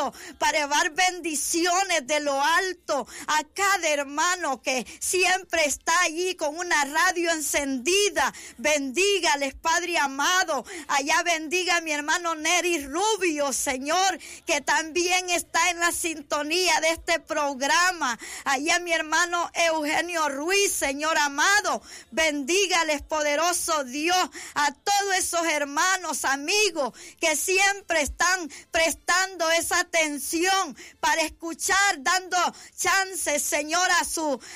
amado, para llevar bendiciones de lo alto a cada hermano que siempre está allí con una radio encendida. Bendígales, Padre amado. Allá bendiga a mi hermano Neri Rubio, Señor, que también está en la sintonía de este programa. Allá mi hermano Eugenio Ruiz, Señor amado. Bendígales, poderoso Dios, a todos esos hermanos, amigos, que siempre están prestando esa atención para escuchar, dando chances, Señor, a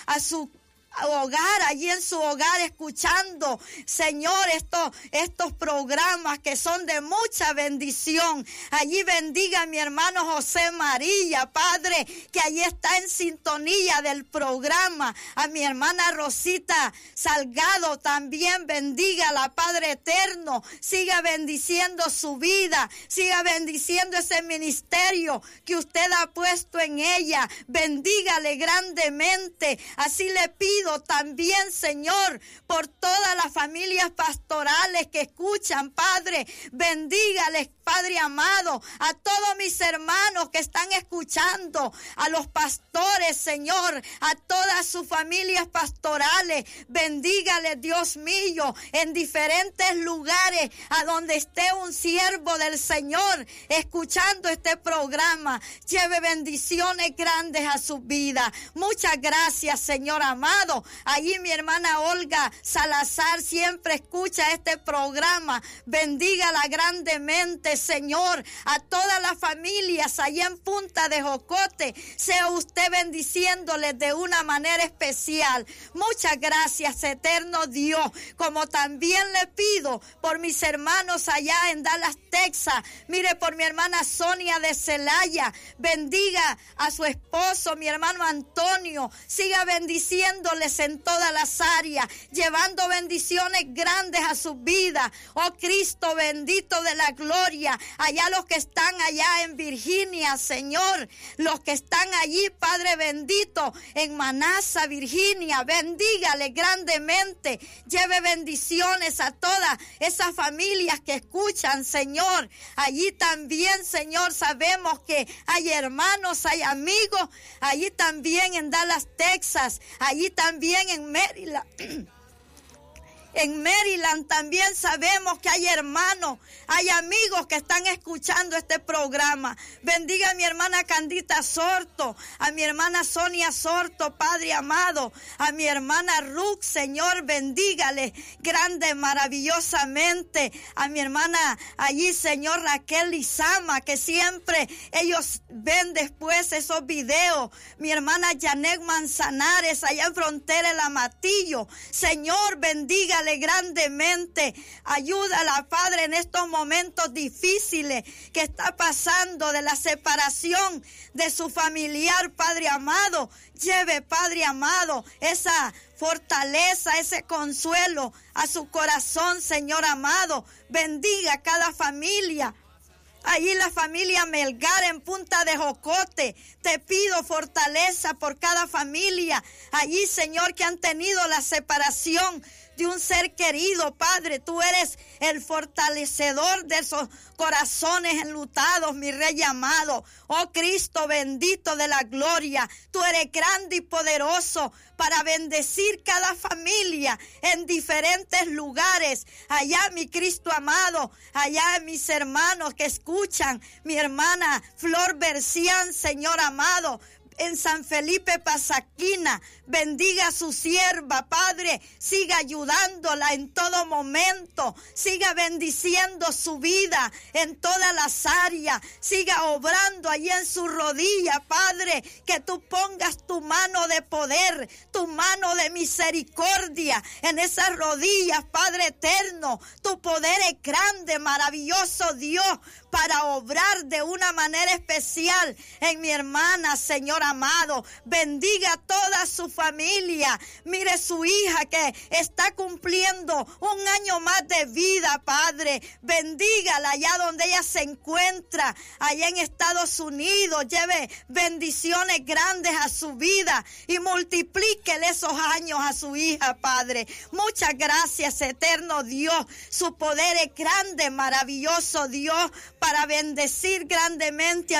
su hogar, allí en su hogar, escuchando, Señor, estos programas que son de mucha bendición. Allí bendiga a mi hermano José María, Padre, que allí está en sintonía del programa. A mi hermana Rosita Salgado también bendígala, Padre eterno. Siga bendiciendo su vida, siga bendiciendo ese ministerio que usted ha puesto en ella. Bendígale grandemente. Así le pido también, Señor, por todas las familias pastorales que escuchan, Padre. Bendígales, Padre amado, a todos mis hermanos que están escuchando, a los pastores, Señor, a todas sus familias pastorales. Bendígales, Dios mío, en diferentes lugares, a donde esté un siervo del Señor escuchando este programa. Lleve bendiciones grandes a su vida. Muchas gracias, Señor amado. Allí mi hermana Olga Salazar siempre escucha este programa. Bendígala grandemente, Señor, a todas las familias allá en Punta de Jocote. Sea usted bendiciéndoles de una manera especial. Muchas gracias, eterno Dios. Como también le pido por mis hermanos allá en Dallas, Texas. Mire, por mi hermana Sonia de Celaya. Bendiga a su esposo, mi hermano Antonio. Siga bendiciéndoles en todas las áreas, llevando bendiciones grandes a su vida. Oh Cristo bendito de la gloria. Allá los que están allá en Virginia, Señor, los que están allí, Padre bendito, en Manassa, Virginia, bendígale grandemente. Lleve bendiciones a todas esas familias que escuchan, Señor. Allí también, Señor, sabemos que hay hermanos, hay amigos, allí también en Dallas, Texas, allí también en Maryland. En Maryland también sabemos que hay hermanos, hay amigos que están escuchando este programa. Bendiga a mi hermana Candita Sorto, a mi hermana Sonia Sorto, Padre amado, a mi hermana Ruth, Señor, bendígale grande, maravillosamente. A mi hermana allí, Señor, Raquel Lizama, que siempre ellos ven después esos videos. Mi hermana Janet Manzanares, allá en Frontera El Amatillo. Señor, bendígale grandemente. Ayúdala, Padre, en estos momentos difíciles que está pasando de la separación de su familiar, Padre amado. Lleve, Padre amado, esa fortaleza, ese consuelo a su corazón, Señor amado. Bendiga a cada familia. Allí la familia Melgar en Punta de Jocote. Te pido fortaleza por cada familia. Allí, Señor, que han tenido la separación de un ser querido, Padre. Tú eres el fortalecedor de esos corazones enlutados, mi Rey amado. Oh Cristo bendito de la gloria, tú eres grande y poderoso para bendecir cada familia en diferentes lugares. Allá, mi Cristo amado, allá mis hermanos que escuchan, mi hermana Flor Bercián, Señor amado, en San Felipe Pasaquina. Bendiga a su sierva, Padre. Siga ayudándola en todo momento. Siga bendiciendo su vida en todas las áreas. Siga obrando allí en su rodilla, Padre. Que tú pongas tu mano de poder, tu mano de misericordia en esas rodillas, Padre eterno. Tu poder es grande, maravilloso Dios, para obrar de una manera especial en mi hermana, Señor amado. Bendiga a toda su familia. Mire su hija que está cumpliendo un año más de vida, Padre. Bendígala allá donde ella se encuentra, allá en Estados Unidos. Lleve bendiciones grandes a su vida y multiplíquele esos años a su hija, Padre. Muchas gracias, eterno Dios. Su poder es grande, maravilloso Dios, para bendecir grandemente a